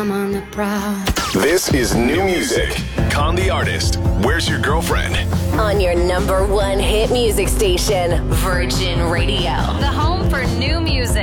I'm on the prowl. This is new music. Con the Artist. Where's Your Girlfriend? On your number one hit music station, Virgin Radio. The home for new music.